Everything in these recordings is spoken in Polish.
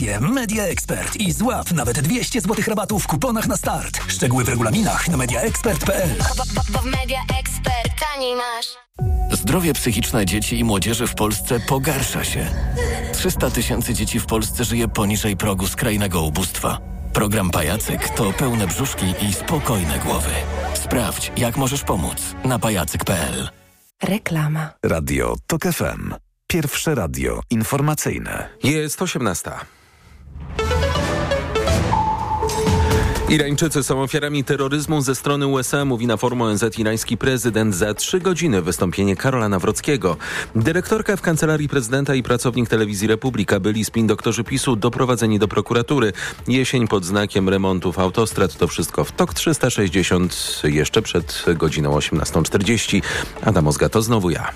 Media Expert i złap nawet 200 zł rabatu w kuponach na start. Szczegóły w regulaminach na mediaexpert.pl. Bo w Media Expert taniej masz. Zdrowie psychiczne dzieci i młodzieży w Polsce pogarsza się. 300 000 dzieci w Polsce żyje poniżej progu skrajnego ubóstwa. Program Pajacyk to pełne brzuszki i spokojne głowy. Sprawdź, jak możesz pomóc na pajacyk.pl. Reklama. Radio TOK FM. Pierwsze radio informacyjne. Jest 18. Irańczycy są ofiarami terroryzmu ze strony USA, mówi na forum ONZ irański prezydent. Za 3 godziny wystąpienie Karola Nawrockiego. Dyrektorka w Kancelarii Prezydenta i pracownik Telewizji Republika byli spin-doktorzy PiS-u doprowadzeni do prokuratury. Jesień pod znakiem remontów autostrad. To wszystko w TOK 360 jeszcze przed godziną 18:40. Adam Ozga, to znowu ja.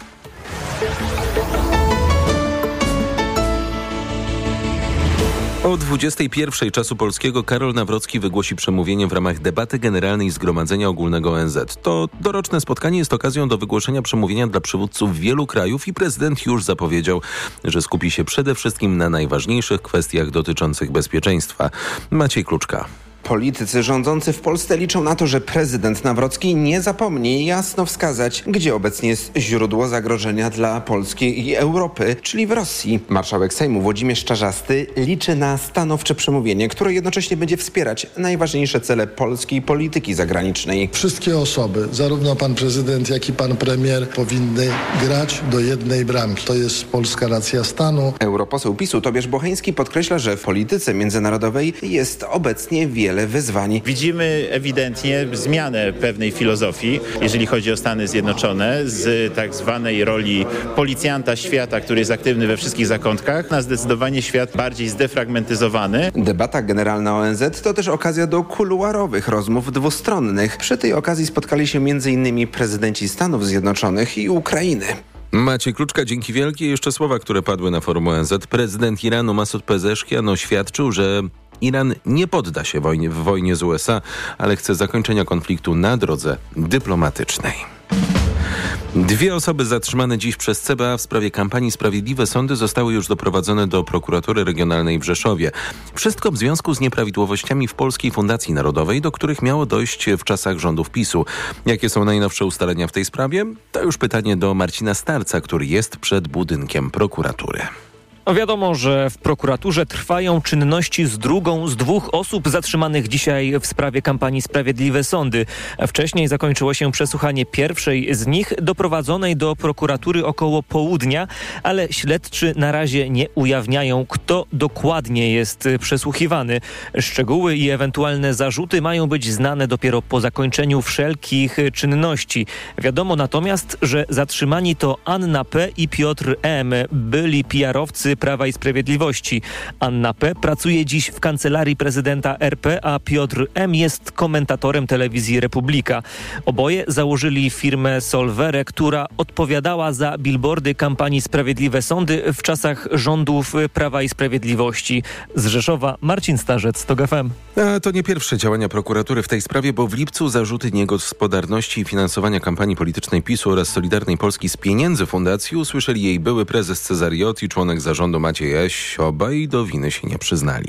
O 21:00 czasu polskiego Karol Nawrocki wygłosi przemówienie w ramach debaty generalnej Zgromadzenia Ogólnego ONZ. To doroczne spotkanie jest okazją do wygłoszenia przemówienia dla przywódców wielu krajów i prezydent już zapowiedział, że skupi się przede wszystkim na najważniejszych kwestiach dotyczących bezpieczeństwa. Maciej Kluczka. Politycy rządzący w Polsce liczą na to, że prezydent Nawrocki nie zapomni jasno wskazać, gdzie obecnie jest źródło zagrożenia dla Polski i Europy, czyli w Rosji. Marszałek Sejmu Włodzimierz Czarzasty liczy na stanowcze przemówienie, które jednocześnie będzie wspierać najważniejsze cele polskiej polityki zagranicznej. Wszystkie osoby, zarówno pan prezydent, jak i pan premier, powinny grać do jednej bramki. To jest polska racja stanu. Europoseł PiS-u Tobiasz Bocheński podkreśla, że w polityce międzynarodowej jest obecnie wiele wyzwań. Widzimy ewidentnie zmianę pewnej filozofii, jeżeli chodzi o Stany Zjednoczone, z tak zwanej roli policjanta świata, który jest aktywny we wszystkich zakątkach, na zdecydowanie świat bardziej zdefragmentyzowany. Debata generalna ONZ to też okazja do kuluarowych rozmów dwustronnych. Przy tej okazji spotkali się m.in. prezydenci Stanów Zjednoczonych i Ukrainy. Maciej Kluczka, dzięki wielkie. Jeszcze słowa, które padły na forum ONZ. Prezydent Iranu Masud Pezeszkian oświadczył, że Iran nie podda się w wojnie z USA, ale chce zakończenia konfliktu na drodze dyplomatycznej. 2 osoby zatrzymane dziś przez CBA w sprawie kampanii Sprawiedliwe Sądy zostały już doprowadzone do prokuratury regionalnej w Rzeszowie. Wszystko w związku z nieprawidłowościami w Polskiej Fundacji Narodowej, do których miało dojść w czasach rządów PiS-u. Jakie są najnowsze ustalenia w tej sprawie? To już pytanie do Marcina Starca, który jest przed budynkiem prokuratury. Wiadomo, że w prokuraturze trwają czynności z drugą z 2 osób zatrzymanych dzisiaj w sprawie kampanii Sprawiedliwe Sądy. Wcześniej zakończyło się przesłuchanie pierwszej z nich, doprowadzonej do prokuratury około południa, ale śledczy na razie nie ujawniają, kto dokładnie jest przesłuchiwany. Szczegóły i ewentualne zarzuty mają być znane dopiero po zakończeniu wszelkich czynności. Wiadomo natomiast, że zatrzymani to Anna P. i Piotr M., byli PR-owcy Prawa i Sprawiedliwości. Anna P. pracuje dziś w Kancelarii Prezydenta RP, a Piotr M. jest komentatorem Telewizji Republika. Oboje założyli firmę Solvere, która odpowiadała za billboardy kampanii Sprawiedliwe Sądy w czasach rządów Prawa i Sprawiedliwości. Z Rzeszowa Marcin Starzec, TOK FM. A to nie pierwsze działania prokuratury w tej sprawie, bo w lipcu zarzuty niegospodarności i finansowania kampanii politycznej PiS-u oraz Solidarnej Polski z pieniędzy fundacji usłyszeli jej były prezes Cezary Jot i członek zarządu Maciej Eś. Obaj do winy się nie przyznali.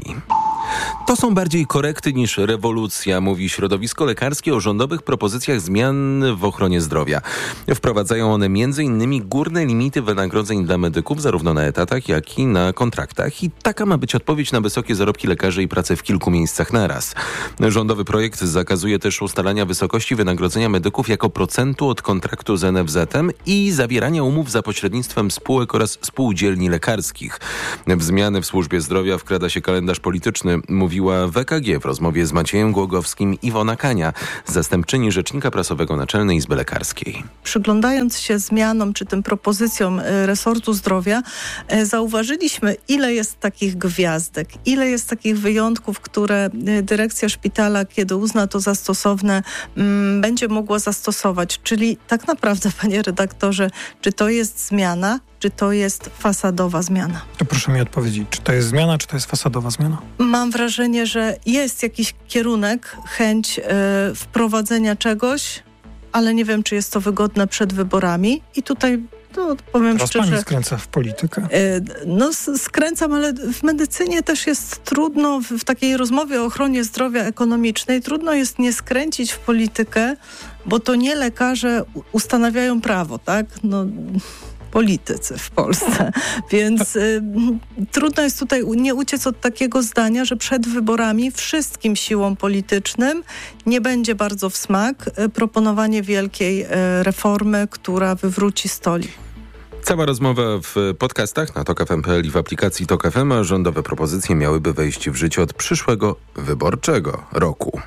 To są bardziej korekty niż rewolucja, mówi środowisko lekarskie o rządowych propozycjach zmian w ochronie zdrowia. Wprowadzają one m.in. górne limity wynagrodzeń dla medyków, zarówno na etatach, jak i na kontraktach. I taka ma być odpowiedź na wysokie zarobki lekarzy i pracę w kilku miejscach naraz. Rządowy projekt zakazuje też ustalania wysokości wynagrodzenia medyków jako procentu od kontraktu z NFZ-em i zawierania umów za pośrednictwem spółek oraz spółdzielni lekarskich. W zmiany w służbie zdrowia wkrada się kalendarz polityczny, mówiła w EKG w rozmowie z Maciejem Głogowskim Iwona Kania, zastępczyni rzecznika prasowego Naczelnej Izby Lekarskiej. Przyglądając się zmianom czy tym propozycjom resortu zdrowia, zauważyliśmy, ile jest takich gwiazdek, ile jest takich wyjątków, które dyrekcja szpitala, kiedy uzna to za stosowne, będzie mogła zastosować. Czyli tak naprawdę, panie redaktorze, czy to jest zmiana, czy to jest fasadowa zmiana? To proszę mi odpowiedzieć, czy to jest zmiana, czy to jest fasadowa zmiana? Mam wrażenie, że jest jakiś kierunek, chęć wprowadzenia czegoś, ale nie wiem, czy jest to wygodne przed wyborami. I tutaj To powiem Teraz szczerze. pani skręca w politykę? No skręcam, ale w medycynie też jest trudno, w takiej rozmowie o ochronie zdrowia ekonomicznej, trudno jest nie skręcić w politykę, bo to nie lekarze ustanawiają prawo, tak? No, politycy w Polsce. Więc trudno jest tutaj nie uciec od takiego zdania, że przed wyborami wszystkim siłom politycznym nie będzie bardzo w smak proponowanie wielkiej reformy, która wywróci stolik. Cała rozmowa w podcastach na TOK.FM.pl i w aplikacji TOK FM, a rządowe propozycje miałyby wejść w życie od przyszłego wyborczego roku.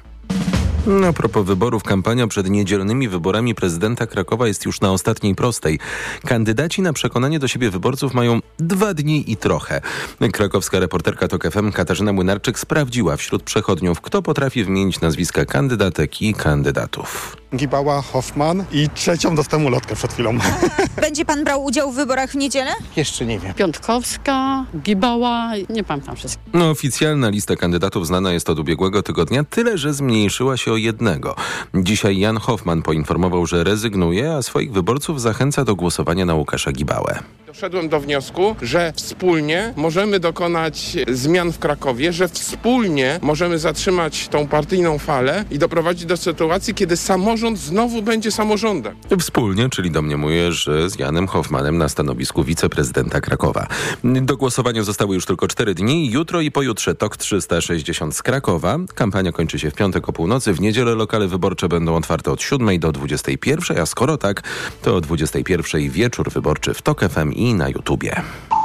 A propos wyborów, kampania przed niedzielnymi wyborami prezydenta Krakowa jest już na ostatniej prostej. Kandydaci na przekonanie do siebie wyborców mają 2 dni i trochę. Krakowska reporterka TOK FM Katarzyna Młynarczyk sprawdziła wśród przechodniów, kto potrafi wymienić nazwiska kandydatek i kandydatów. Gibała, Hoffman i trzecią dostałem ulotkę przed chwilą. Będzie pan brał udział w wyborach w niedzielę? Jeszcze nie wiem. Piątkowska, Gibała, nie pamiętam wszystkich. No, oficjalna lista kandydatów znana jest od ubiegłego tygodnia, tyle że zmniejszyła się o jednego. Dzisiaj Jan Hoffman poinformował, że rezygnuje, a swoich wyborców zachęca do głosowania na Łukasza Gibałę. Doszedłem do wniosku, że wspólnie możemy dokonać zmian w Krakowie, że wspólnie możemy zatrzymać tą partyjną falę i doprowadzić do sytuacji, kiedy samorząd znowu będzie samorządem. Wspólnie, czyli domniemuje, że z Janem Hoffmanem na stanowisku wiceprezydenta Krakowa. Do głosowania zostały już tylko 4 dni. Jutro i pojutrze TOK 360 z Krakowa. Kampania kończy się w piątek o północy. W niedzielę lokale wyborcze będą otwarte od 7 do 21, a skoro tak, to o 21 wieczór wyborczy w TOK FM i na YouTubie.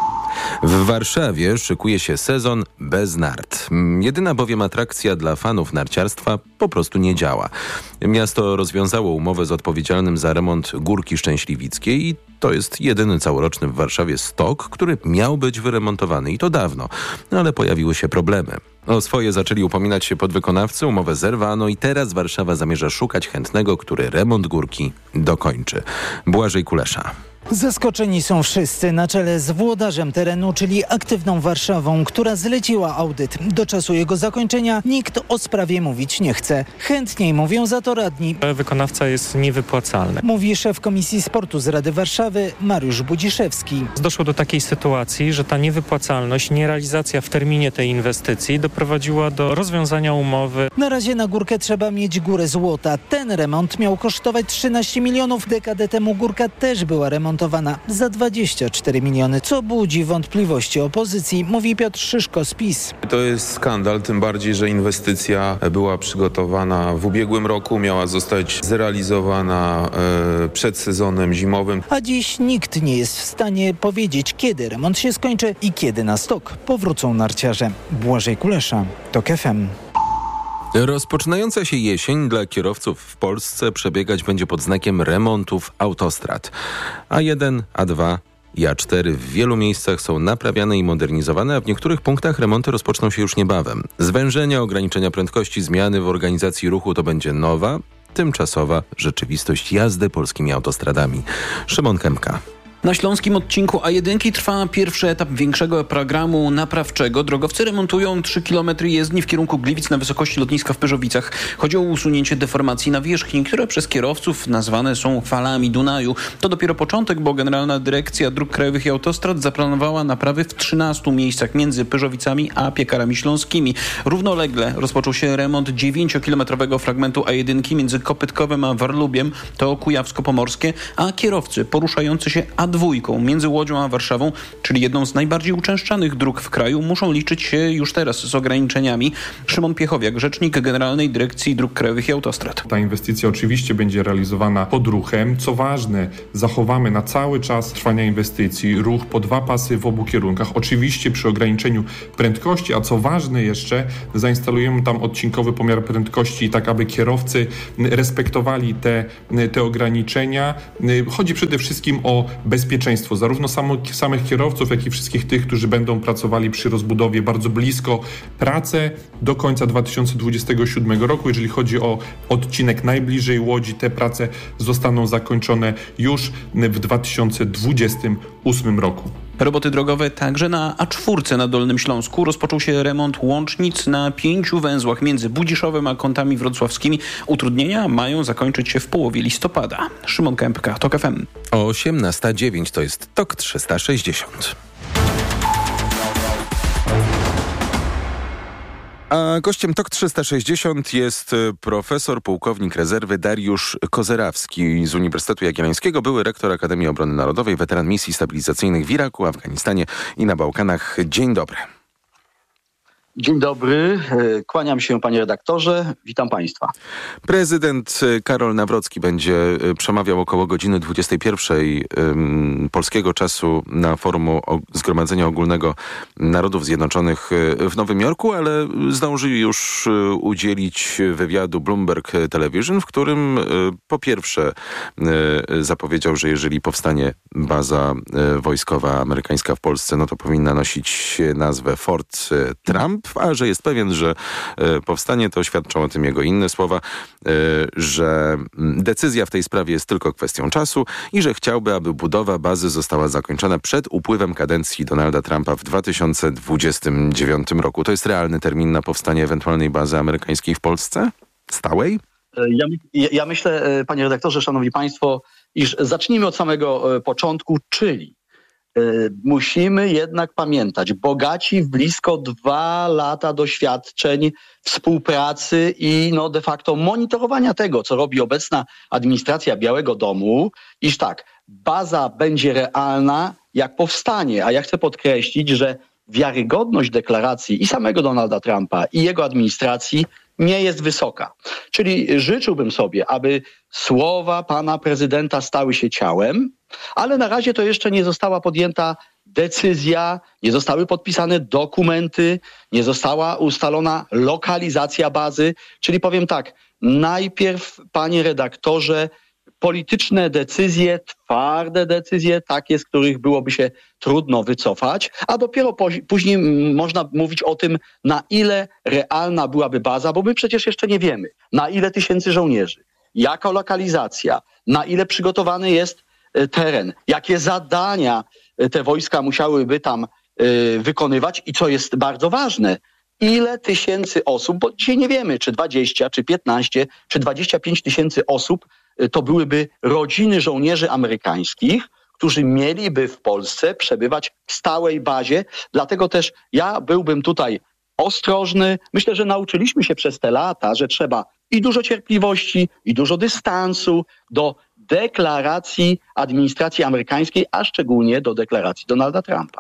W Warszawie szykuje się sezon bez nart. Jedyna bowiem atrakcja dla fanów narciarstwa po prostu nie działa. Miasto rozwiązało umowę z odpowiedzialnym za remont Górki Szczęśliwickiej i to jest jedyny całoroczny w Warszawie stok, który miał być wyremontowany i to dawno, ale pojawiły się problemy. O swoje zaczęli upominać się podwykonawcy, umowę zerwano i teraz Warszawa zamierza szukać chętnego, który remont górki dokończy. Błażej Kulesza. Zaskoczeni są wszyscy, na czele z włodarzem terenu, czyli Aktywną Warszawą, która zleciła audyt. Do czasu jego zakończenia nikt o sprawie mówić nie chce. Chętniej mówią za to radni. Wykonawca jest niewypłacalny. Mówi szef Komisji Sportu z Rady Warszawy Mariusz Budziszewski. Doszło do takiej sytuacji, że ta niewypłacalność, nierealizacja w terminie tej inwestycji doprowadziła do rozwiązania umowy. Na razie na górkę trzeba mieć górę złota. Ten remont miał kosztować 13 milionów. Dekadę temu górka też była remontowana za 24 miliony, co budzi wątpliwości opozycji, mówi Piotr Szyszko z PiS. To jest skandal, tym bardziej, że inwestycja była przygotowana w ubiegłym roku, miała zostać zrealizowana przed sezonem zimowym. A dziś nikt nie jest w stanie powiedzieć, kiedy remont się skończy i kiedy na stok powrócą narciarze. Błażej Kulesza, TOK FM. Rozpoczynająca się jesień dla kierowców w Polsce przebiegać będzie pod znakiem remontów autostrad. A1, A2 i A4 w wielu miejscach są naprawiane i modernizowane, a w niektórych punktach remonty rozpoczną się już niebawem. Zwężenia, ograniczenia prędkości, zmiany w organizacji ruchu to będzie nowa, tymczasowa rzeczywistość jazdy polskimi autostradami. Szymon Kępka. Na śląskim odcinku A1 trwa pierwszy etap większego programu naprawczego. Drogowcy remontują 3 km jezdni w kierunku Gliwic na wysokości lotniska w Pyrzowicach. Chodzi o usunięcie deformacji nawierzchni, które przez kierowców nazwane są falami Dunaju. To dopiero początek, bo Generalna Dyrekcja Dróg Krajowych i Autostrad zaplanowała naprawy w 13 miejscach między Pyrzowicami a Piekarami Śląskimi. Równolegle rozpoczął się remont 9-kilometrowego fragmentu A1 między Kopytkowem a Warlubiem, to Kujawsko-Pomorskie, a kierowcy poruszający się A2 między Łodzią a Warszawą, czyli jedną z najbardziej uczęszczanych dróg w kraju, muszą liczyć się już teraz z ograniczeniami. Szymon Piechowiak, rzecznik Generalnej Dyrekcji Dróg Krajowych i Autostrad. Ta inwestycja oczywiście będzie realizowana pod ruchem. Co ważne, zachowamy na cały czas trwania inwestycji ruch po 2 pasy w obu kierunkach. Oczywiście przy ograniczeniu prędkości, a co ważne jeszcze, zainstalujemy tam odcinkowy pomiar prędkości, tak aby kierowcy respektowali te ograniczenia. Chodzi przede wszystkim o bezpieczeństwo zarówno samych kierowców, jak i wszystkich tych, którzy będą pracowali przy rozbudowie bardzo blisko. Prace do końca 2027 roku. Jeżeli chodzi o odcinek najbliżej Łodzi, te prace zostaną zakończone już w 2028 2028 roku. Roboty drogowe także na A4 na Dolnym Śląsku. Rozpoczął się remont łącznic na 5 węzłach między Budziszowem a Kątami Wrocławskimi. Utrudnienia mają zakończyć się w połowie listopada. Szymon Kępka, TOK FM. O 18:09 to jest TOK 360. A gościem TOK 360 jest profesor, pułkownik rezerwy Dariusz Kozerawski z Uniwersytetu Jagiellońskiego, były rektor Akademii Obrony Narodowej, weteran misji stabilizacyjnych w Iraku, Afganistanie i na Bałkanach. Dzień dobry. Dzień dobry, kłaniam się panie redaktorze, witam państwa. Prezydent Karol Nawrocki będzie przemawiał około godziny 21 polskiego czasu na forum Zgromadzenia Ogólnego Narodów Zjednoczonych w Nowym Jorku, ale zdążył już udzielić wywiadu Bloomberg Television, w którym po pierwsze zapowiedział, że jeżeli powstanie baza wojskowa amerykańska w Polsce, no to powinna nosić nazwę Fort Trump, a że jest pewien, że powstanie, to świadczą o tym jego inne słowa, że decyzja w tej sprawie jest tylko kwestią czasu i że chciałby, aby budowa bazy została zakończona przed upływem kadencji Donalda Trumpa w 2029 roku. To jest realny termin na powstanie ewentualnej bazy amerykańskiej w Polsce? Stałej? Ja myślę, panie redaktorze, szanowni państwo, iż zacznijmy od samego początku, czyli musimy jednak pamiętać, bogaci w blisko 2 lata doświadczeń, współpracy i de facto monitorowania tego, co robi obecna administracja Białego Domu, iż tak, baza będzie realna, jak powstanie. A ja chcę podkreślić, że wiarygodność deklaracji i samego Donalda Trumpa i jego administracji nie jest wysoka. Czyli życzyłbym sobie, aby słowa pana prezydenta stały się ciałem, ale na razie to jeszcze nie została podjęta decyzja, nie zostały podpisane dokumenty, nie została ustalona lokalizacja bazy. Czyli powiem tak, najpierw, panie redaktorze, polityczne decyzje, twarde decyzje, takie, z których byłoby się trudno wycofać, a dopiero później można mówić o tym, na ile realna byłaby baza, bo my przecież jeszcze nie wiemy, na ile tysięcy żołnierzy, jaka lokalizacja, na ile przygotowany jest teren, jakie zadania te wojska musiałyby tam wykonywać i co jest bardzo ważne, ile tysięcy osób, bo dzisiaj nie wiemy, czy 20, czy 15, czy 25 tysięcy osób to byłyby rodziny żołnierzy amerykańskich, którzy mieliby w Polsce przebywać w stałej bazie. Dlatego też ja byłbym tutaj ostrożny. Myślę, że nauczyliśmy się przez te lata, że trzeba i dużo cierpliwości, i dużo dystansu do deklaracji administracji amerykańskiej, a szczególnie do deklaracji Donalda Trumpa.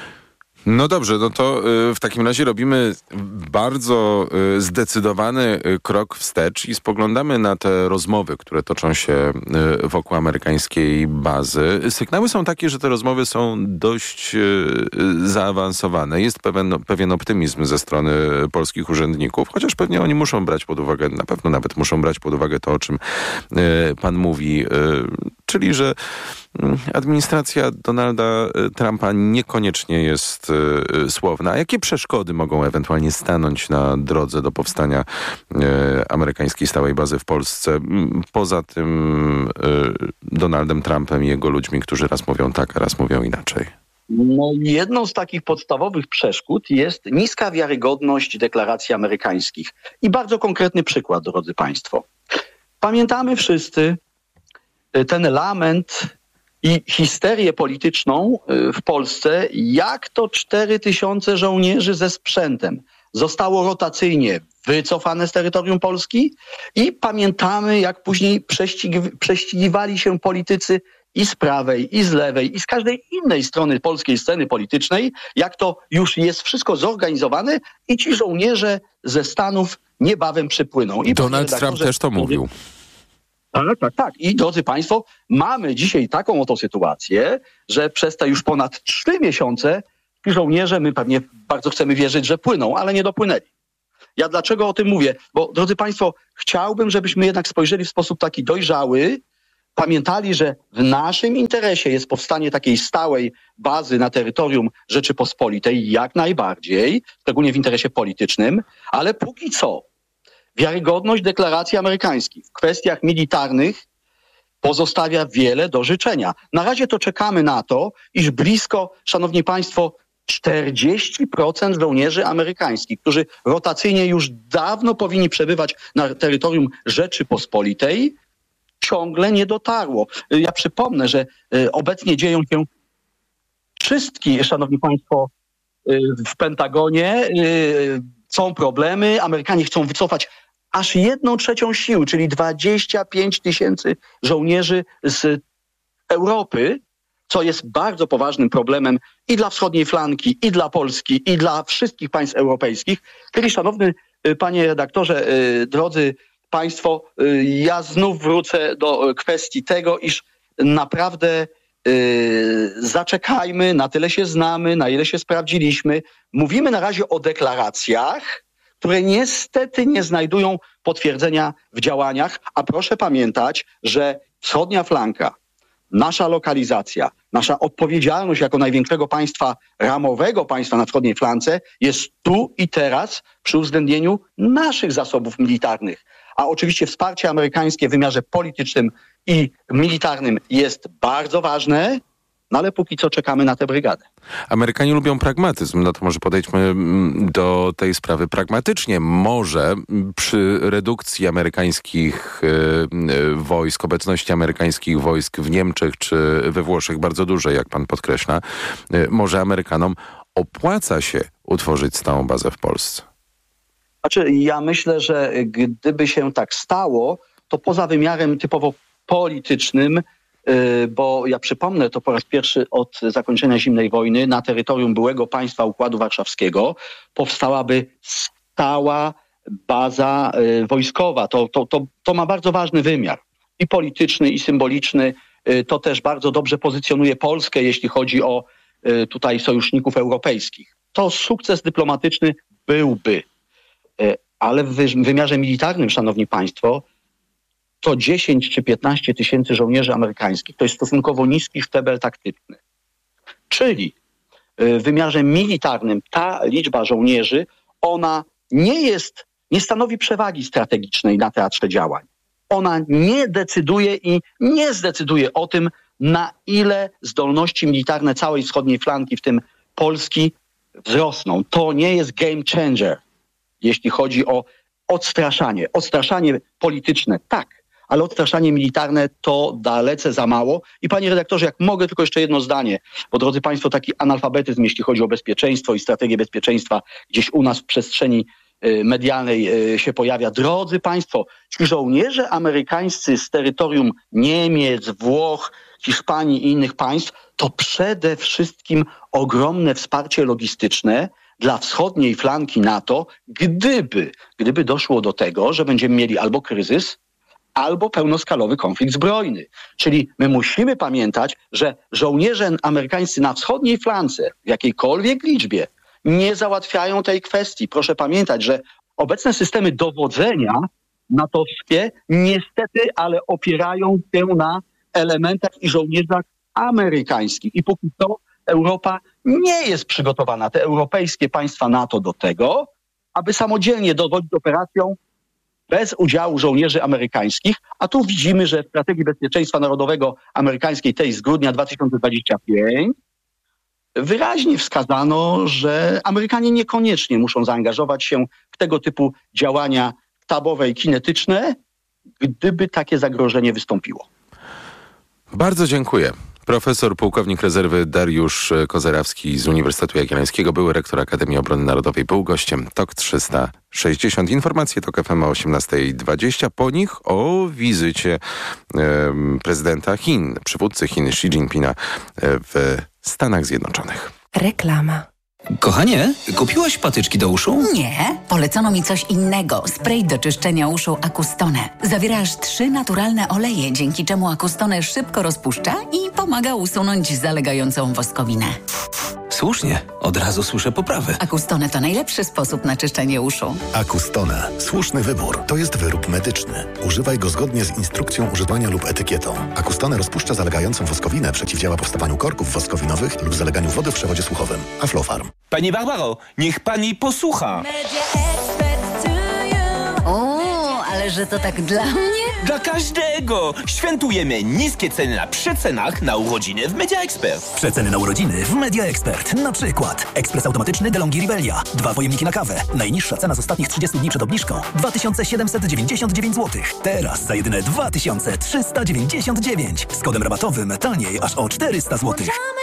No dobrze, no to w takim razie robimy bardzo zdecydowany krok wstecz i spoglądamy na te rozmowy, które toczą się wokół amerykańskiej bazy. Sygnały są takie, że te rozmowy są dość zaawansowane. Jest pewien optymizm ze strony polskich urzędników, chociaż pewnie oni muszą brać pod uwagę, na pewno nawet muszą brać pod uwagę to, o czym pan mówi, czyli że administracja Donalda Trumpa niekoniecznie jest słowna. A jakie przeszkody mogą ewentualnie stanąć na drodze do powstania amerykańskiej stałej bazy w Polsce? Poza tym Donaldem Trumpem i jego ludźmi, którzy raz mówią tak, a raz mówią inaczej. Jedną z takich podstawowych przeszkód jest niska wiarygodność deklaracji amerykańskich. I bardzo konkretny przykład, drodzy państwo. Pamiętamy wszyscy ten lament i histerię polityczną w Polsce, jak to 4000 żołnierzy ze sprzętem zostało rotacyjnie wycofane z terytorium Polski i pamiętamy, jak później prześcigiwali się politycy i z prawej, i z lewej, i z każdej innej strony polskiej sceny politycznej, jak to już jest wszystko zorganizowane i ci żołnierze ze Stanów niebawem przypłyną. I Donald Trump też to mówił. Tak. I drodzy państwo, mamy dzisiaj taką oto sytuację, że przez te już ponad 3 miesiące ci żołnierze, my pewnie bardzo chcemy wierzyć, że płyną, ale nie dopłynęli. Ja dlaczego o tym mówię? Bo, drodzy państwo, chciałbym, żebyśmy jednak spojrzeli w sposób taki dojrzały, pamiętali, że w naszym interesie jest powstanie takiej stałej bazy na terytorium Rzeczypospolitej, jak najbardziej, szczególnie w interesie politycznym, ale póki co wiarygodność deklaracji amerykańskich w kwestiach militarnych pozostawia wiele do życzenia. Na razie to czekamy na to, iż blisko, szanowni państwo, 40% żołnierzy amerykańskich, którzy rotacyjnie już dawno powinni przebywać na terytorium Rzeczypospolitej, ciągle nie dotarło. Ja przypomnę, że obecnie dzieją się czystki, szanowni państwo, w Pentagonie. Są problemy. Amerykanie chcą wycofać aż 1/3 sił, czyli 25 000 żołnierzy z Europy, co jest bardzo poważnym problemem i dla wschodniej flanki, i dla Polski, i dla wszystkich państw europejskich. Czyli, szanowny panie redaktorze, drodzy państwo, ja znów wrócę do kwestii tego, iż naprawdę zaczekajmy, na tyle się znamy, na ile się sprawdziliśmy. Mówimy na razie o deklaracjach, które niestety nie znajdują potwierdzenia w działaniach, a proszę pamiętać, że wschodnia flanka, nasza lokalizacja, nasza odpowiedzialność jako największego państwa ramowego państwa na wschodniej flance jest tu i teraz przy uwzględnieniu naszych zasobów militarnych. A oczywiście wsparcie amerykańskie w wymiarze politycznym i militarnym jest bardzo ważne, no ale póki co czekamy na tę brygadę. Amerykanie lubią pragmatyzm, no to może podejdźmy do tej sprawy pragmatycznie. Może przy redukcji amerykańskich wojsk, obecności amerykańskich wojsk w Niemczech czy we Włoszech, bardzo dużej, jak pan podkreśla, może Amerykanom opłaca się utworzyć stałą bazę w Polsce? Znaczy, ja myślę, że gdyby się tak stało, to poza wymiarem typowo politycznym, bo ja przypomnę, to po raz pierwszy od zakończenia zimnej wojny na terytorium byłego państwa Układu Warszawskiego powstałaby stała baza wojskowa. To ma bardzo ważny wymiar i polityczny, i symboliczny. To też bardzo dobrze pozycjonuje Polskę, jeśli chodzi o tutaj sojuszników europejskich. To sukces dyplomatyczny byłby. Ale w wymiarze militarnym, szanowni państwo, to 10 czy 15 tysięcy żołnierzy amerykańskich to jest stosunkowo niski sztebel taktyczny. Czyli w wymiarze militarnym ta liczba żołnierzy, ona nie stanowi przewagi strategicznej na teatrze działań. Ona nie decyduje i nie zdecyduje o tym, na ile zdolności militarne całej wschodniej flanki, w tym Polski, wzrosną. To nie jest game changer, jeśli chodzi o odstraszanie. Odstraszanie polityczne, tak, ale odstraszanie militarne to dalece za mało. I panie redaktorze, jak mogę, tylko jeszcze jedno zdanie, bo drodzy państwo, taki analfabetyzm, jeśli chodzi o bezpieczeństwo i strategię bezpieczeństwa, gdzieś u nas w przestrzeni medialnej się pojawia. Drodzy państwo, ci żołnierze amerykańscy z terytorium Niemiec, Włoch, Hiszpanii i innych państw, to przede wszystkim ogromne wsparcie logistyczne dla wschodniej flanki NATO, gdyby doszło do tego, że będziemy mieli albo kryzys, albo pełnoskalowy konflikt zbrojny. Czyli my musimy pamiętać, że żołnierze amerykańscy na wschodniej flance w jakiejkolwiek liczbie nie załatwiają tej kwestii. Proszę pamiętać, że obecne systemy dowodzenia natowskie niestety, ale opierają się na elementach i żołnierzach amerykańskich. I póki co Europa nie jest przygotowana, te europejskie państwa NATO, do tego, aby samodzielnie dowodzić operacją bez udziału żołnierzy amerykańskich. A tu widzimy, że w strategii bezpieczeństwa narodowego amerykańskiej, tej z grudnia 2025, wyraźnie wskazano, że Amerykanie niekoniecznie muszą zaangażować się w tego typu działania sztabowe i kinetyczne, gdyby takie zagrożenie wystąpiło. Bardzo dziękuję. Profesor pułkownik rezerwy Dariusz Kozerawski z Uniwersytetu Jagiellońskiego, były rektor Akademii Obrony Narodowej, był gościem TOK 360. Informacje TOK FM o 18:20. Po nich o wizycie prezydenta Chin, przywódcy Chin Xi Jinpinga w Stanach Zjednoczonych. Reklama. Kochanie, kupiłaś patyczki do uszu? Nie, polecono mi coś innego. Spray do czyszczenia uszu Acustone. Zawiera aż 3 naturalne oleje, dzięki czemu Acustone szybko rozpuszcza i pomaga usunąć zalegającą woskowinę. Słusznie, od razu słyszę poprawy. Acustone to najlepszy sposób na czyszczenie uszu. Acustone. Słuszny wybór. To jest wyrób medyczny. Używaj go zgodnie z instrukcją używania lub etykietą. Acustone rozpuszcza zalegającą woskowinę, przeciwdziała powstawaniu korków woskowinowych lub zaleganiu wody w przewodzie słuchowym. Aflofarm. Pani Barbaro, niech pani posłucha. O, ale że to tak dla mnie? Dla każdego! Świętujemy niskie ceny na przecenach na urodziny w Media Expert. Przeceny na urodziny w Media Expert. Na przykład ekspres automatyczny DeLonghi Rivelia. 2 pojemniki na kawę. Najniższa cena z ostatnich 30 dni przed obniżką 2799 zł. Teraz za jedyne 2399. Z kodem rabatowym taniej aż o 400 zł.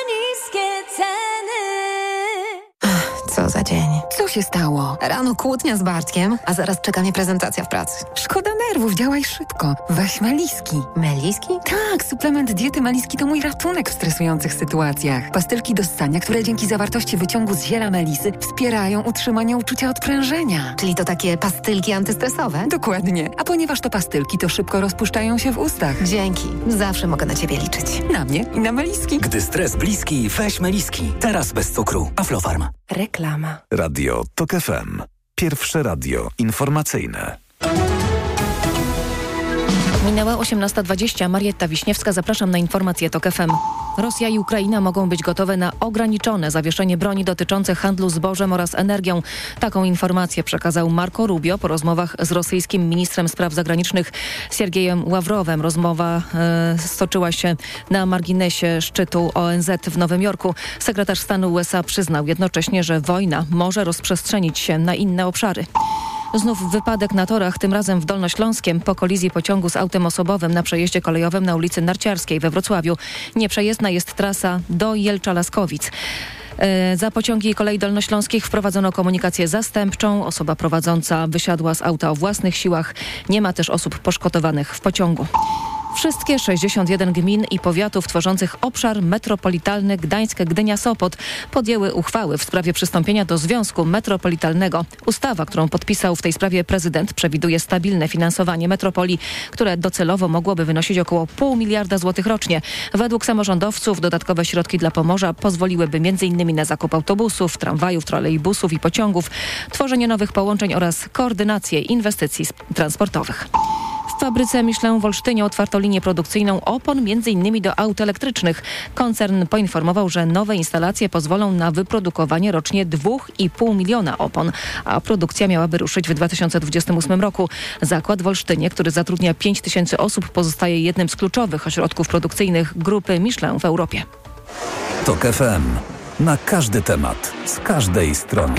Co za dzień. Co się stało? Rano kłótnia z Bartkiem, a zaraz czeka mnie prezentacja w pracy. Szkoda nerwów, działaj szybko. Weź Meliski. Meliski? Tak, suplement diety Meliski to mój ratunek w stresujących sytuacjach. Pastylki do ssania, które dzięki zawartości wyciągu z ziela melisy wspierają utrzymanie uczucia odprężenia. Czyli to takie pastylki antystresowe? Dokładnie. A ponieważ to pastylki, to szybko rozpuszczają się w ustach. Dzięki. Zawsze mogę na ciebie liczyć. Na mnie i na Meliski. Gdy stres bliski, weź Meliski. Teraz bez cukru. Aflofarm. Reklama. Radio TOK FM. Pierwsze radio informacyjne. Minęła 18:20. Marietta Wiśniewska, zapraszam na informacje TOK FM. Rosja i Ukraina mogą być gotowe na ograniczone zawieszenie broni dotyczące handlu zbożem oraz energią. Taką informację przekazał Marco Rubio po rozmowach z rosyjskim ministrem spraw zagranicznych Siergiejem Ławrowem. Rozmowa stoczyła się na marginesie szczytu ONZ w Nowym Jorku. Sekretarz stanu USA przyznał jednocześnie, że wojna może rozprzestrzenić się na inne obszary. Znów wypadek na torach, tym razem w Dolnośląskiem, po kolizji pociągu z autem osobowym na przejeździe kolejowym na ulicy Narciarskiej we Wrocławiu. Nieprzejezdna jest trasa do Jelcza-Laskowic. Za pociągi kolei dolnośląskich wprowadzono komunikację zastępczą. Osoba prowadząca wysiadła z auta o własnych siłach. Nie ma też osób poszkodowanych w pociągu. Wszystkie 61 gmin i powiatów tworzących obszar metropolitalny Gdańsk-Gdynia-Sopot podjęły uchwały w sprawie przystąpienia do Związku Metropolitalnego. Ustawa, którą podpisał w tej sprawie prezydent, przewiduje stabilne finansowanie metropolii, które docelowo mogłoby wynosić około 0,5 miliarda złotych rocznie. Według samorządowców dodatkowe środki dla Pomorza pozwoliłyby m.in. na zakup autobusów, tramwajów, trolejbusów i pociągów, tworzenie nowych połączeń oraz koordynację inwestycji transportowych. W fabryce Michelin w Olsztynie otwarto linię produkcyjną opon m.in. do aut elektrycznych. Koncern poinformował, że nowe instalacje pozwolą na wyprodukowanie rocznie 2,5 miliona opon, a produkcja miałaby ruszyć w 2028 roku. Zakład w Olsztynie, który zatrudnia 5 000 osób, pozostaje jednym z kluczowych ośrodków produkcyjnych grupy Michelin w Europie. TOK FM. Na każdy temat, z każdej strony.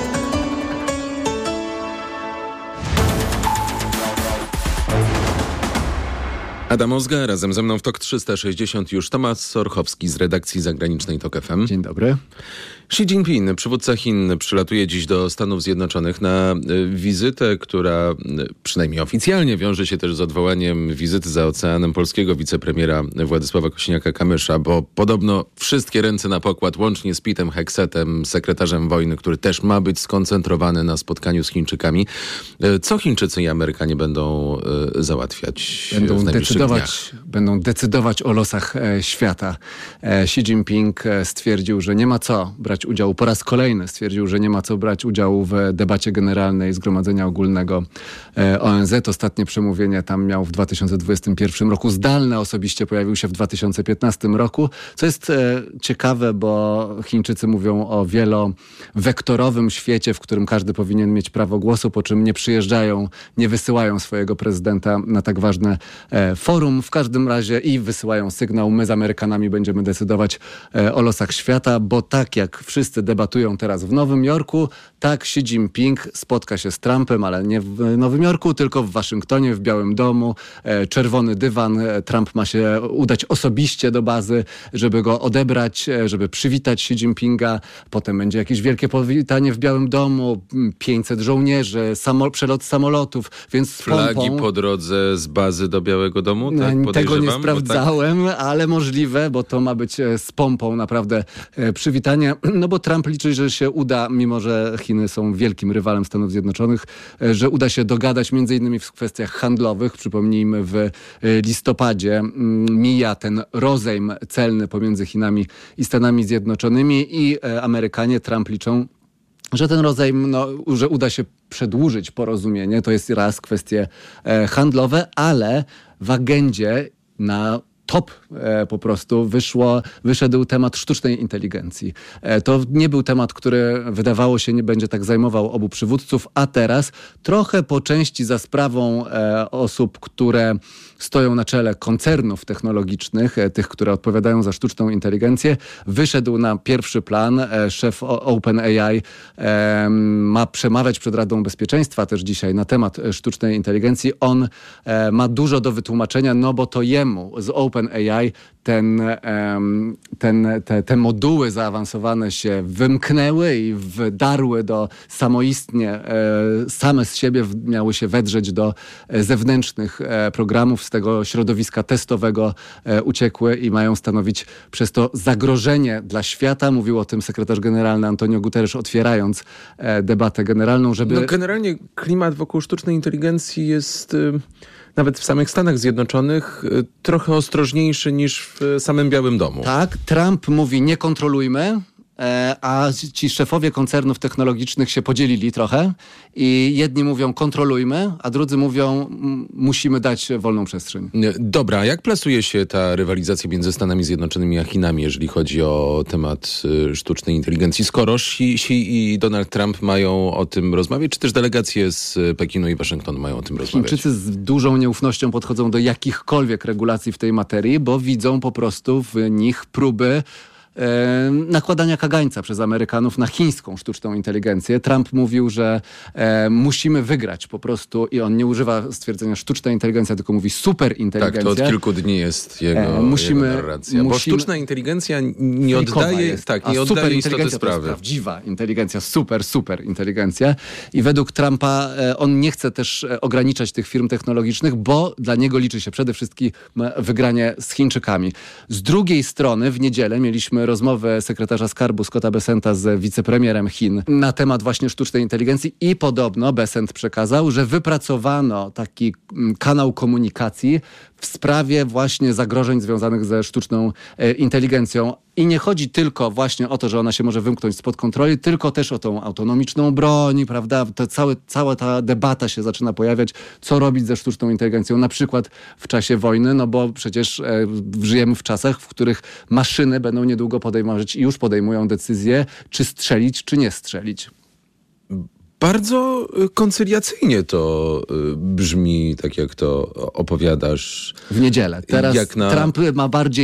Adam Ozga, razem ze mną w TOK 360 już Tomasz Sorchowski z redakcji zagranicznej TOK FM. Dzień dobry. Xi Jinping, przywódca Chin, przylatuje dziś do Stanów Zjednoczonych na wizytę, która przynajmniej oficjalnie wiąże się też z odwołaniem wizyty za oceanem polskiego wicepremiera Władysława Kosiniaka-Kamysza, bo podobno wszystkie ręce na pokład, łącznie z Petem Heksetem, sekretarzem wojny, który też ma być skoncentrowany na spotkaniu z Chińczykami. Co Chińczycy i Amerykanie będą załatwiać w najbliższych dniach? Będą decydować o losach świata. Xi Jinping stwierdził, że nie ma co brać udziału, po raz kolejny stwierdził, że nie ma co brać udziału w debacie generalnej Zgromadzenia Ogólnego ONZ. Ostatnie przemówienie tam miał w 2021 roku. Zdalne osobiście pojawił się w 2015 roku. Co jest ciekawe, bo Chińczycy mówią o wielowektorowym świecie, w którym każdy powinien mieć prawo głosu, po czym nie przyjeżdżają, nie wysyłają swojego prezydenta na tak ważne forum. W każdym razie i wysyłają sygnał, my z Amerykanami będziemy decydować o losach świata, bo tak jak wszyscy debatują teraz w Nowym Jorku, tak Xi Jinping spotka się z Trumpem, ale nie w Nowym Jorku, tylko w Waszyngtonie, w Białym Domu. Czerwony dywan. Trump ma się udać osobiście do bazy, żeby go odebrać, żeby przywitać Xi Jinpinga. Potem będzie jakieś wielkie powitanie w Białym Domu, 500 żołnierzy, przelot samolotów, więc z flagi pompą. po drodze z bazy do Białego Domu? Tak, tego nie sprawdzałem, ale możliwe, bo to ma być z pompą naprawdę przywitanie. No bo Trump liczy, że się uda, mimo że Chiny są wielkim rywalem Stanów Zjednoczonych, że uda się dogadać między innymi w kwestiach handlowych. Przypomnijmy, w listopadzie mija ten rozejm celny pomiędzy Chinami i Stanami Zjednoczonymi i Amerykanie, Trump liczą, że ten rozejm, że uda się przedłużyć porozumienie. To jest raz kwestie handlowe, ale w agendzie na top po prostu wyszedł temat sztucznej inteligencji. To nie był temat, który wydawało się nie będzie tak zajmował obu przywódców, a teraz trochę po części za sprawą osób, które stoją na czele koncernów technologicznych, tych, które odpowiadają za sztuczną inteligencję, wyszedł na pierwszy plan. Szef OpenAI ma przemawiać przed Radą Bezpieczeństwa też dzisiaj na temat sztucznej inteligencji. On ma dużo do wytłumaczenia, no bo to jemu z OpenAI te moduły zaawansowane się wymknęły i wdarły do samoistnie, same z siebie miały się wedrzeć do zewnętrznych programów, z tego środowiska testowego uciekły i mają stanowić przez to zagrożenie dla świata. Mówił o tym sekretarz generalny Antonio Guterres, otwierając debatę generalną, żeby... No, generalnie klimat wokół sztucznej inteligencji jest... nawet w samych Stanach Zjednoczonych trochę ostrożniejszy niż w samym Białym Domu. Tak, Trump mówi nie kontrolujmy, a ci szefowie koncernów technologicznych się podzielili trochę i jedni mówią kontrolujmy, a drudzy mówią musimy dać wolną przestrzeń. Dobra, a jak plasuje się ta rywalizacja między Stanami Zjednoczonymi a Chinami, jeżeli chodzi o temat sztucznej inteligencji? Skoro Xi i Donald Trump mają o tym rozmawiać, czy też delegacje z Pekinu i Waszyngtonu mają o tym rozmawiać? Chińczycy z dużą nieufnością podchodzą do jakichkolwiek regulacji w tej materii, bo widzą po prostu w nich próby nakładania kagańca przez Amerykanów na chińską sztuczną inteligencję. Trump mówił, że musimy wygrać po prostu i on nie używa stwierdzenia sztuczna inteligencja, tylko mówi superinteligencja. Tak, to od kilku dni jest jego narracja. Bo sztuczna inteligencja nie oddaje, nie oddaje istoty sprawy. To jest prawdziwa inteligencja, super inteligencja. I według Trumpa on nie chce też ograniczać tych firm technologicznych, bo dla niego liczy się przede wszystkim wygranie z Chińczykami. Z drugiej strony w niedzielę mieliśmy rozmowę sekretarza skarbu Scotta Bessenta z wicepremierem Chin na temat właśnie sztucznej inteligencji i podobno Bessent przekazał, że wypracowano taki kanał komunikacji w sprawie właśnie zagrożeń związanych ze sztuczną inteligencją. I nie chodzi tylko właśnie o to, że ona się może wymknąć spod kontroli, tylko też o tą autonomiczną broń, prawda? Cała ta debata się zaczyna pojawiać, co robić ze sztuczną inteligencją, na przykład w czasie wojny, no bo przecież żyjemy w czasach, w których maszyny będą niedługo podejmować i już podejmują decyzję, czy strzelić, czy nie strzelić. Bardzo koncyliacyjnie to brzmi, tak jak to opowiadasz. W niedzielę. Teraz Trump ma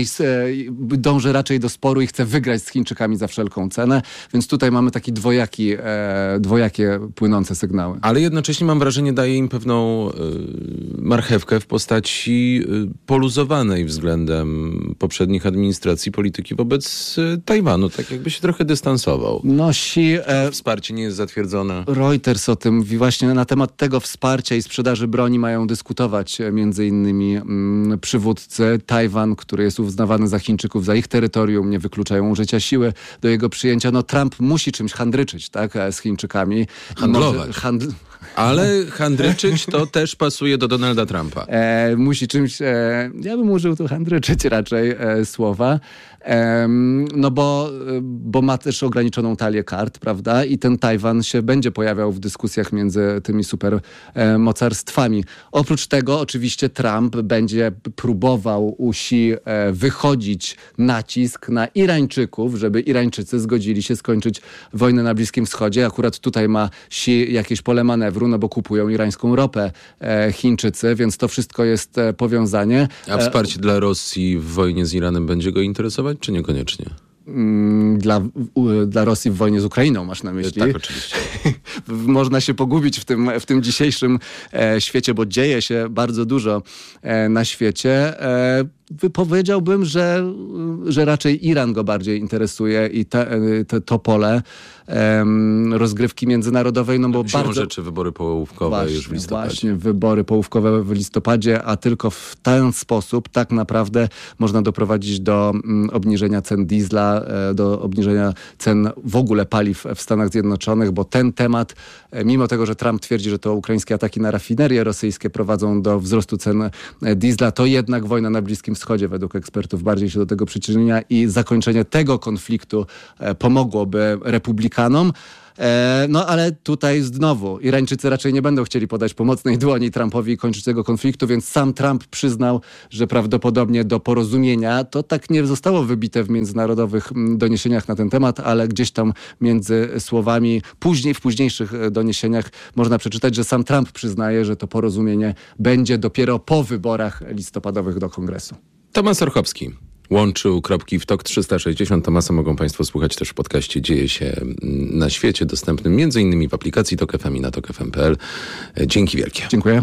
dąży raczej do sporu i chce wygrać z Chińczykami za wszelką cenę, więc tutaj mamy taki dwojakie płynące sygnały. Ale jednocześnie mam wrażenie, daje im pewną marchewkę w postaci poluzowanej względem poprzednich administracji polityki wobec Tajwanu, tak jakby się trochę dystansował. Wsparcie nie jest zatwierdzone. Reuters o tym mówi, właśnie na temat tego wsparcia i sprzedaży broni mają dyskutować między innymi przywódcy. Tajwan, który jest uznawany za Chińczyków, za ich terytorium, nie wykluczają użycia siły do jego przyjęcia. No Trump musi czymś handryczyć, tak, z Chińczykami. Handlować. Ale handryczyć to też pasuje do Donalda Trumpa. Musi czymś, ja bym użył tu handryczyć raczej słowa, no bo ma też ograniczoną talię kart, prawda? I ten Tajwan się będzie pojawiał w dyskusjach między tymi supermocarstwami. Oprócz tego oczywiście Trump będzie próbował u Xi wychodzić nacisk na Irańczyków, żeby Irańczycy zgodzili się skończyć wojnę na Bliskim Wschodzie. Akurat tutaj ma Xi jakieś pole manewru, no bo kupują irańską ropę Chińczycy, więc to wszystko jest powiązanie. A wsparcie dla Rosji w wojnie z Iranem będzie go interesować, czy niekoniecznie? Dla Rosji w wojnie z Ukrainą masz na myśli? Tak, oczywiście. Można się pogubić w tym dzisiejszym świecie, bo dzieje się bardzo dużo na świecie. Powiedziałbym, że raczej Iran go bardziej interesuje i to pole rozgrywki międzynarodowej, no bo Siłą rzeczy wybory połówkowe już w listopadzie. Właśnie, wybory połówkowe w listopadzie, a tylko w ten sposób tak naprawdę można doprowadzić do obniżenia cen diesla, do obniżenia cen w ogóle paliw w Stanach Zjednoczonych, bo ten temat, mimo tego, że Trump twierdzi, że to ukraińskie ataki na rafinerie rosyjskie prowadzą do wzrostu cen diesla, to jednak wojna na Bliskim Wschodzie według ekspertów bardziej się do tego przyczynia i zakończenie tego konfliktu pomogłoby republikanom. No ale tutaj znowu Irańczycy raczej nie będą chcieli podać pomocnej dłoni Trumpowi i kończyć tego konfliktu, więc sam Trump przyznał, że prawdopodobnie do porozumienia, to tak nie zostało wybite w międzynarodowych doniesieniach na ten temat, ale gdzieś tam między słowami, w późniejszych doniesieniach można przeczytać, że sam Trump przyznaje, że to porozumienie będzie dopiero po wyborach listopadowych do Kongresu. Tomasz Orchowski łączył kropki w TOK 360. Tomasa mogą Państwo słuchać też w podcaście Dzieje się na świecie, dostępnym m.in. w aplikacji TOK FM i na tokfm.pl. Dzięki wielkie. Dziękuję.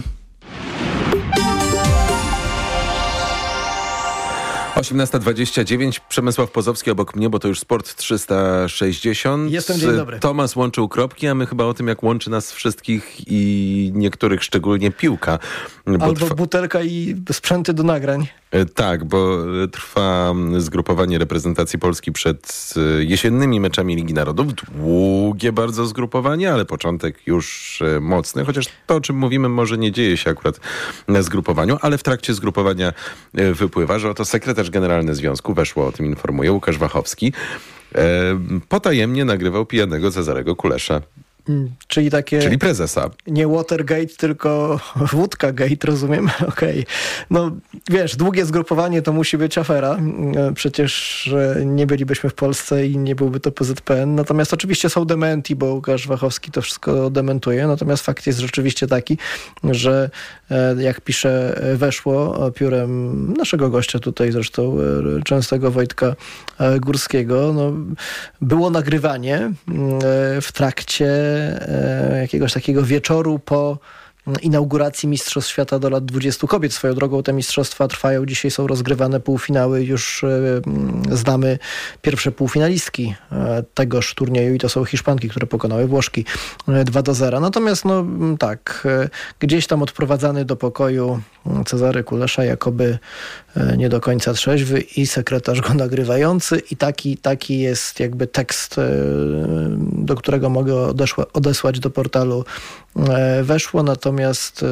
18:29. Przemysław Pozowski obok mnie, bo to już Sport 360. Jestem, dzień dobry. Tomasz łączył kropki, a my chyba o tym, jak łączy nas wszystkich i niektórych szczególnie piłka. Albo butelka i sprzęty do nagrań. Tak, bo trwa zgrupowanie reprezentacji Polski przed jesiennymi meczami Ligi Narodów. Długie bardzo zgrupowanie, ale początek już mocny, chociaż to, o czym mówimy, może nie dzieje się akurat na zgrupowaniu, ale w trakcie zgrupowania wypływa, że oto sekretarz generalny związku, Weszło o tym informuje, Łukasz Wachowski, potajemnie nagrywał pijanego Cezarego Kulesza. Czyli prezesa. Nie Watergate, tylko Wódkagate, rozumiem? Okej. No wiesz, długie zgrupowanie to musi być afera. Przecież nie bylibyśmy w Polsce i nie byłby to PZPN. Natomiast oczywiście są dementi, bo Łukasz Wachowski to wszystko dementuje. Natomiast fakt jest rzeczywiście taki, że jak pisze Weszło piórem naszego gościa tutaj zresztą, częstego Wojtka Górskiego, no, było nagrywanie w trakcie jakiegoś takiego wieczoru po inauguracji Mistrzostw Świata do lat 20 kobiet. Swoją drogą te mistrzostwa trwają. Dzisiaj są rozgrywane półfinały. Już znamy pierwsze półfinalistki tegoż turnieju i to są Hiszpanki, które pokonały Włoszki 2-0. Natomiast no tak, gdzieś tam odprowadzany do pokoju Cezary Kulesza, jakoby nie do końca trzeźwy i sekretarz go nagrywający i taki jest jakby tekst, do którego mogę odesłać do portalu Weszło, natomiast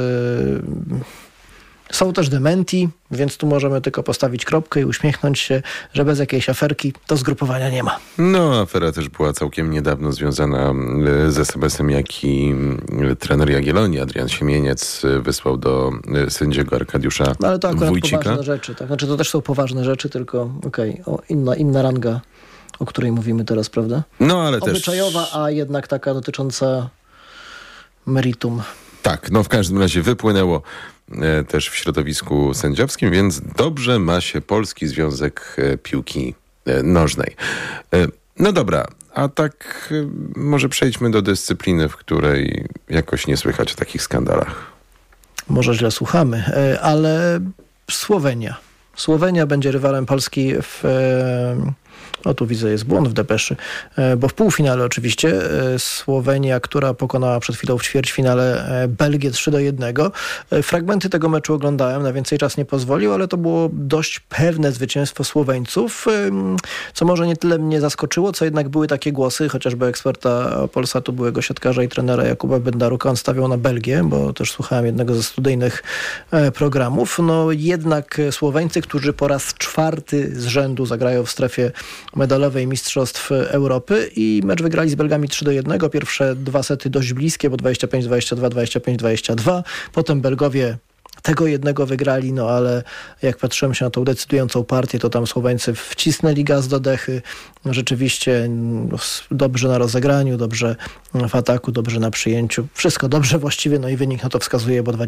są też dementi, więc tu możemy tylko postawić kropkę i uśmiechnąć się, że bez jakiejś aferki to zgrupowania nie ma. No, afera też była całkiem niedawno związana z SMS-em, jaki trener Jagiellonii, Adrian Siemieniec, wysłał do sędziego Arkadiusza No ale to akurat Wójcika. poważne rzeczy, tak? Znaczy to też są poważne rzeczy, tylko inna ranga, o której mówimy teraz, prawda? No, ale obyczajowa, a jednak taka dotycząca meritum. Tak, no w każdym razie wypłynęło też w środowisku sędziowskim, więc dobrze ma się Polski Związek Piłki Nożnej. No dobra, a tak może przejdźmy do dyscypliny, w której jakoś nie słychać o takich skandalach. Może źle słuchamy, ale Słowenia będzie rywalem Polski tu widzę, jest błąd w depeszy, bo w półfinale oczywiście Słowenia, która pokonała przed chwilą w ćwierćfinale Belgię 3-1. Fragmenty tego meczu oglądałem, na więcej czas nie pozwolił, ale to było dość pewne zwycięstwo Słoweńców, co może nie tyle mnie zaskoczyło, co jednak były takie głosy, chociażby eksperta Polsatu, byłego siatkarza i trenera Jakuba Bendaruka, on stawiał na Belgię, bo też słuchałem jednego ze studyjnych programów. No jednak Słoweńcy, którzy po raz 4 z rzędu zagrają w strefie medalowej Mistrzostw Europy i mecz wygrali z Belgami 3-1. Pierwsze 2 sety dość bliskie, bo 25-22, 25-22. Potem Belgowie tego jednego wygrali, no ale jak patrzyłem się na tą decydującą partię, to tam Słoweńcy wcisnęli gaz do dechy. Rzeczywiście dobrze na rozegraniu, dobrze w ataku, dobrze na przyjęciu. Wszystko dobrze właściwie, no i wynik na to wskazuje, bo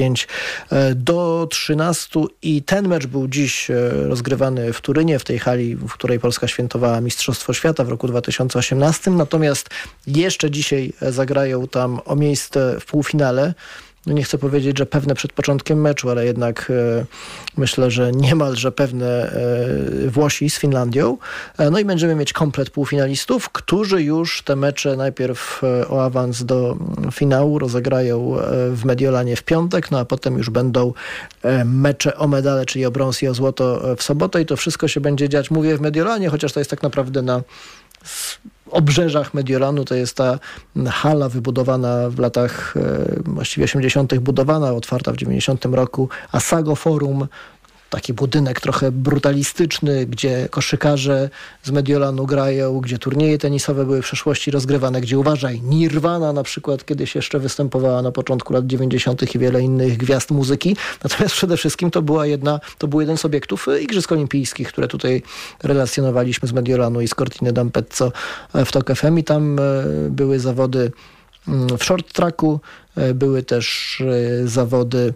25-13 i ten mecz był dziś rozgrywany w Turynie, w tej hali, w której Polska świętowała Mistrzostwo Świata w roku 2018. Natomiast jeszcze dzisiaj zagrają tam o miejsce w półfinale. No nie chcę powiedzieć, że pewne przed początkiem meczu, ale jednak myślę, że niemalże pewne Włosi z Finlandią. No i będziemy mieć komplet półfinalistów, którzy już te mecze najpierw o awans do finału rozegrają w Mediolanie w piątek, no a potem już będą mecze o medale, czyli o brąz i o złoto w sobotę i to wszystko się będzie dziać, mówię w Mediolanie, chociaż to jest tak naprawdę na obrzeżach Mediolanu, to jest ta hala wybudowana w latach właściwie 80. budowana, otwarta w 90 roku, Asago Forum, taki budynek trochę brutalistyczny, gdzie koszykarze z Mediolanu grają, gdzie turnieje tenisowe były w przeszłości rozgrywane, gdzie uważaj, Nirvana na przykład kiedyś jeszcze występowała na początku lat 90. i wiele innych gwiazd muzyki. Natomiast przede wszystkim to był jeden z obiektów Igrzysk Olimpijskich, które tutaj relacjonowaliśmy z Mediolanu i z Cortiny d'Ampezzo w TOK FM i tam były zawody w short tracku, były też zawody,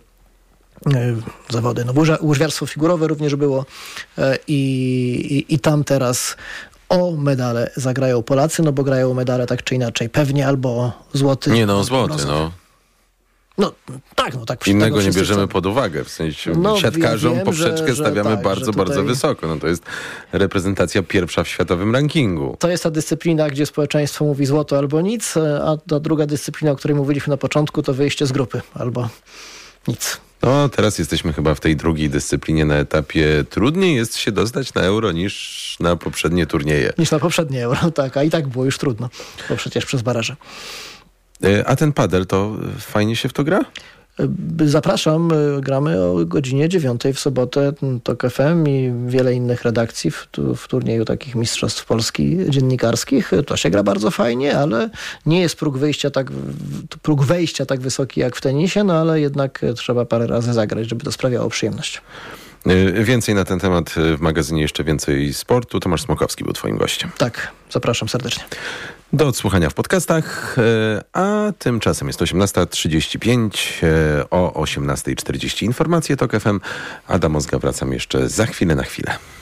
łyżwiarstwo figurowe również było i tam teraz o medale zagrają Polacy, no bo grają o medale tak czy inaczej, pewnie albo złoty. Nie no, złoty, no. No tak, no tak. Innego nie bierzemy pod uwagę, w sensie siatkarzom poprzeczkę stawiamy bardzo wysoko. No to jest reprezentacja pierwsza w światowym rankingu. To jest ta dyscyplina, gdzie społeczeństwo mówi złoto albo nic, a ta druga dyscyplina, o której mówiliśmy na początku, to wyjście z grupy albo nic. No, teraz jesteśmy chyba w tej drugiej dyscyplinie na etapie. Trudniej jest się dostać na Euro niż na poprzednie turnieje. Niż na poprzednie Euro, tak. A i tak było już trudno, bo przecież przez baraże. A ten padel, to fajnie się w to gra? Zapraszam, gramy o godzinie 9 w sobotę, TOK FM i wiele innych redakcji w turnieju takich mistrzostw Polski dziennikarskich. To się gra bardzo fajnie, ale nie jest próg wejścia tak wysoki jak w tenisie, no ale jednak trzeba parę razy zagrać, żeby to sprawiało przyjemność. Więcej na ten temat w magazynie Jeszcze Więcej Sportu. Tomasz Smokowski był twoim gościem. Tak, zapraszam serdecznie. Do odsłuchania w podcastach, a tymczasem jest 18:35, o 18:40 informacje TOK FM. Adam Ozga, wracam jeszcze za chwilę na chwilę.